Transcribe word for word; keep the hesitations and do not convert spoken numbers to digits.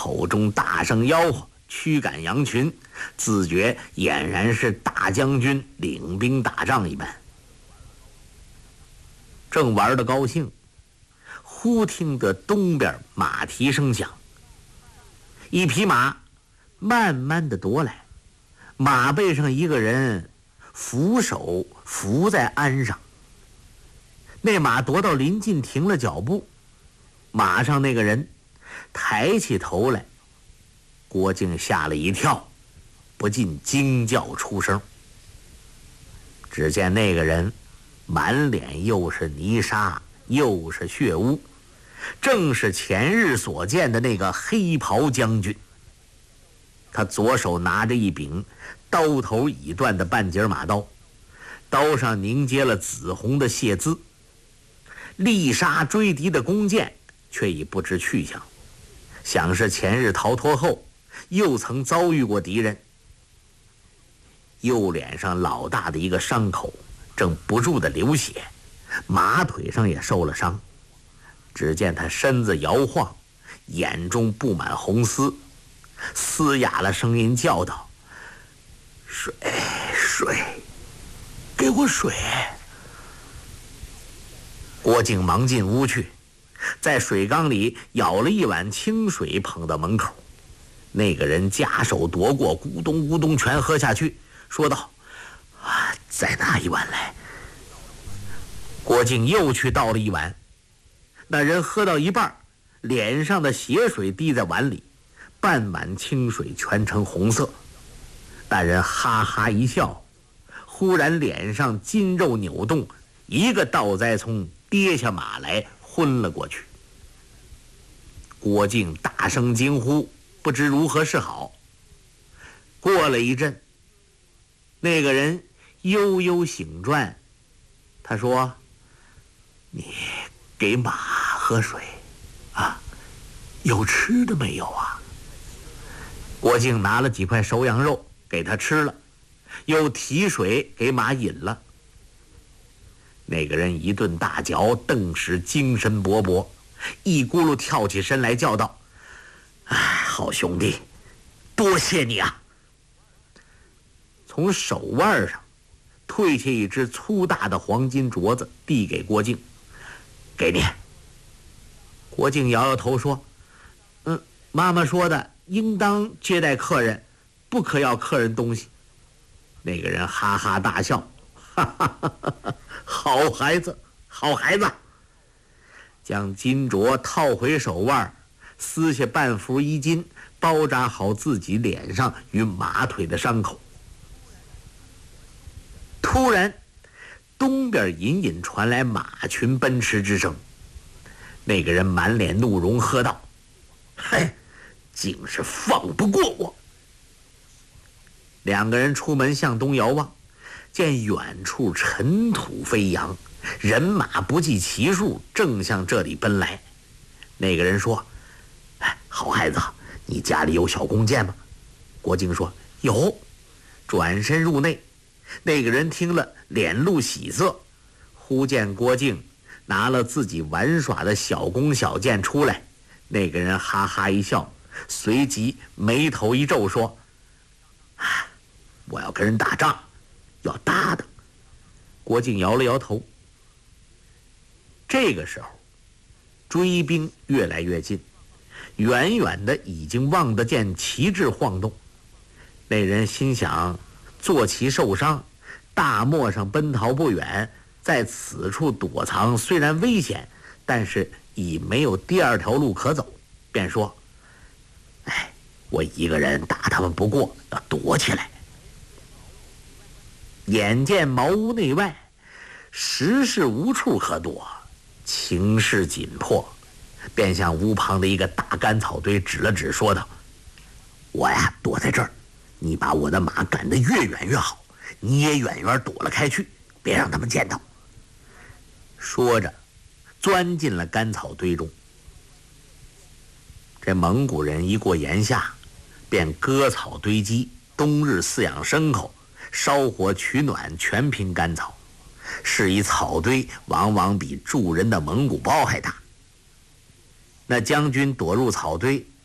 口中大声吆喝，驱赶羊群，自觉俨然是大将军领兵打仗一般。正玩得高兴，忽听得东边马蹄声响，一匹马慢慢的踱来，马背上一个人扶手扶在鞍上。那马踱到临近停了脚步，马上那个人抬起头来，郭靖吓了一跳，不禁惊叫出声。只见那个人满脸又是泥沙又是血污，正是前日所见的那个黑袍将军。他左手拿着一柄刀头已断的半截马刀，刀上凝结了紫红的血渍，力杀追敌的弓箭却已不知去向，想是前日逃脱后又曾遭遇过敌人。右脸上老大的一个伤口正不住的流血，马腿上也受了伤。只见他身子摇晃，眼中布满红丝，嘶哑了声音叫道：“水水，给我水！”郭靖忙进屋去，在水缸里舀了一碗清水捧到门口。那个人夹手夺过，咕咚咕咚全喝下去，说道：“啊，再拿一碗来。”郭靖又去倒了一碗，那人喝到一半，脸上的血水滴在碗里，半碗清水全成红色。那人哈哈一笑，忽然脸上筋肉扭动，一个倒栽葱跌下马来，昏了过去。郭靖大声惊呼，不知如何是好。过了一阵，那个人悠悠醒转，他说：“你给马喝水啊，有吃的没有啊？”郭靖拿了几块熟羊肉给他吃了，又提水给马饮了。那个人一顿大嚼，顿时精神勃勃，一咕噜跳起身来，叫道：“哎，好兄弟，多谢你啊！”从手腕上退下一只粗大的黄金镯子，递给郭靖：“给你。”郭靖摇摇头说：“嗯，妈妈说的，应当接待客人，不可要客人东西。”那个人哈哈大笑：“哈哈哈哈，好孩子，好孩子！”将金镯套回手腕，撕下半幅衣襟，包扎好自己脸上与马腿的伤口。突然，东边隐隐传来马群奔驰之声。那个人满脸怒容，喝道：“嘿，竟是放不过我！”两个人出门向东遥望，见远处尘土飞扬，人马不计其数，正向这里奔来。那个人说：“哎，好孩子，你家里有小弓箭吗？”郭靖说：“有。”转身入内。那个人听了，脸露喜色，忽见郭靖拿了自己玩耍的小弓小箭出来。那个人哈哈一笑，随即眉头一皱，说：“啊，我要跟人打仗，要大的。”郭靖摇了摇头。这个时候，追兵越来越近，远远的已经望得见旗帜晃动。那人心想，坐骑受伤，大漠上奔逃不远，在此处躲藏虽然危险，但是已没有第二条路可走，便说：“哎，我一个人打他们不过，要躲起来。”眼见茅屋内外实是无处可躲，情势紧迫，便向屋旁的一个大干草堆指了指，说道：“我呀，躲在这儿，你把我的马赶得越远越好，你也远远躲了开去，别让他们见到。”说着钻进了干草堆中。这蒙古人一过炎夏，便割草堆积，冬日饲养牲口，烧火取暖，全凭干草。是以草堆往往比住人的蒙古包还大。那将军躲入草堆，